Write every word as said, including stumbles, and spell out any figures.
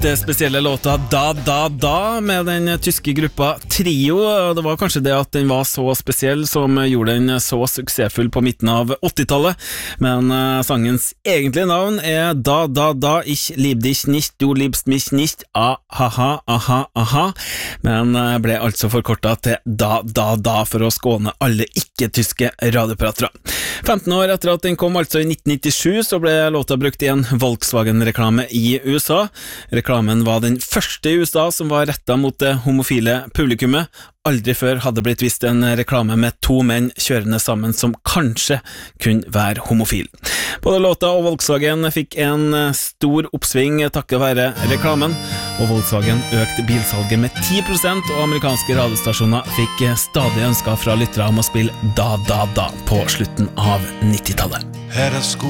litt spesielle låta Da Da Da med den tyske gruppa Trio. Det var kanskje det at den var så spesiell som gjorde den så suksessfull på midten av åttitallet, men sangens egentlige navn er Da Da Da, ich lieb dich nicht, du liebst mich nicht, aha, aha, aha, men ble altså forkortet til Da Da Da for å skåne alle ikke-tyske radiopratere. femten år etter at den kom, altså i nitten nittisju, så ble låta brukt i en Volkswagen-reklame i U S A. Reklamen var den første i U S A som var rettet mot det homofile publikummet. Aldri før hadde blitt vist en reklame med to menn kjørende sammen som kanskje kunne være homofil. Både låta og Volkswagen fikk en stor oppsving takket være reklamen, og Volkswagen økte bilsalget med ti prosent, og amerikanske radiostasjoner fikk stadig ønsker fra lyttere om å spille Da Da Da på slutten av nittitallet. Her er sko